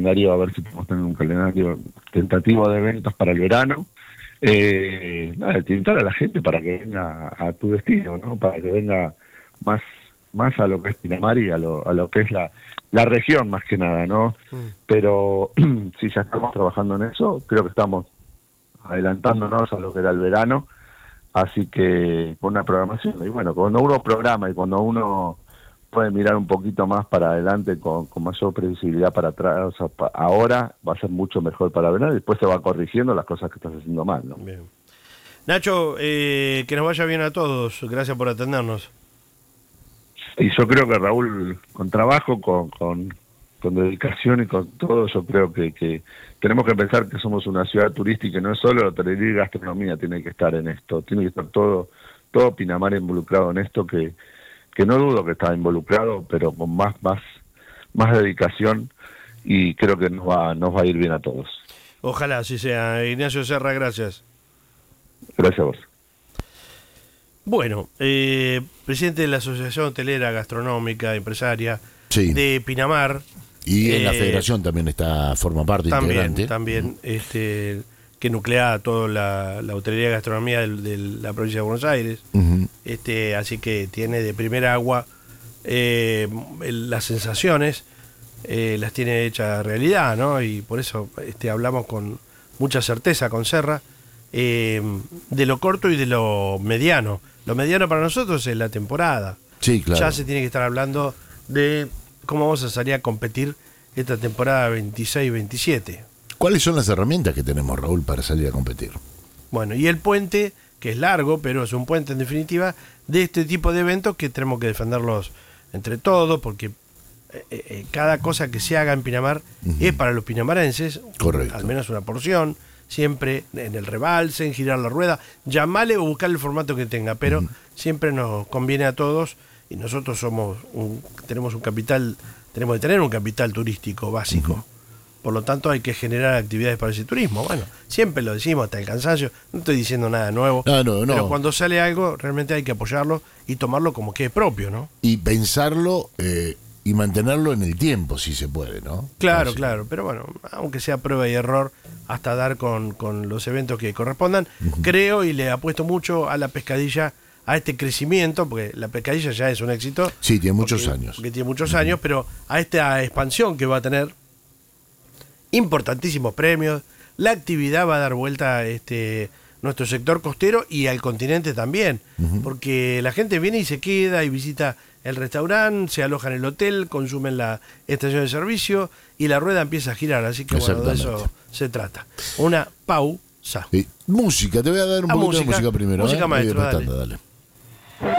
calendario, a ver si podemos tener un calendario tentativo de eventos para el verano. Nada, tentar a la gente para que venga a tu destino, ¿no? Para que venga más a lo que es Pinamar y a lo que es la región, más que nada, ¿no? Pero si ya estamos trabajando en eso, creo que estamos adelantándonos a lo que era el verano, así que con una programación, y bueno, cuando uno programa y cuando uno puede mirar un poquito más para adelante con mayor previsibilidad para atrás, o sea, ahora va a ser mucho mejor para verano y después se va corrigiendo las cosas que estás haciendo mal, ¿no? Bien. Nacho, que nos vaya bien a todos, gracias por atendernos. Y yo creo que Raúl, con trabajo, con dedicación y con todo, yo creo que tenemos que pensar que somos una ciudad turística y no es solo hotelería y gastronomía, tiene que estar en esto, tiene que estar todo Pinamar involucrado en esto, que no dudo que está involucrado, pero con más dedicación, y creo que nos va a ir bien a todos. Ojalá así sea. Ignacio Serra, gracias. Gracias a vos. Bueno, presidente de la Asociación Hotelera, Gastronómica, Empresaria de Pinamar. Y en la federación también forma parte integrante. También, que nuclea toda la hotelería y gastronomía de la provincia de Buenos Aires. Así que tiene de primera agua las sensaciones, las tiene hechas realidad, ¿no? Y por eso hablamos con mucha certeza con Serra de lo corto y de lo mediano. Lo mediano para nosotros es la temporada. Sí, claro. Ya se tiene que estar hablando de cómo vamos a salir a competir esta temporada 26-27. ¿Cuáles son las herramientas que tenemos, Raúl, para salir a competir? Bueno, y el puente, que es largo, pero es un puente en definitiva, de este tipo de eventos que tenemos que defenderlos entre todos, porque cada cosa que se haga en Pinamar es para los pinamarenses. Correcto. Al menos una porción, siempre en el rebalse, en girar la rueda, llamarle o buscar el formato que tenga, pero siempre nos conviene a todos, y nosotros tenemos que tener un capital turístico básico. Por lo tanto, hay que generar actividades para ese turismo. Bueno, siempre lo decimos hasta el cansancio, no estoy diciendo nada nuevo, pero cuando sale algo, realmente hay que apoyarlo y tomarlo como que es propio, ¿no? Y pensarlo y mantenerlo en el tiempo, si se puede, ¿no? Claro, pero bueno, aunque sea prueba y error, hasta dar con los eventos que correspondan, creo y le apuesto mucho a la pescadilla, a este crecimiento, porque la pescadilla ya es un éxito. Sí, tiene muchos años. Porque tiene muchos años, pero a esta expansión que va a tener importantísimos premios, la actividad va a dar vuelta a nuestro sector costero y al continente también, porque la gente viene y se queda y visita el restaurante, se aloja en el hotel, consumen la estación de servicio y la rueda empieza a girar, así que bueno, de eso se trata. Una pausa. Música, te voy a dar un poquito de música primero. Música maestro, dale.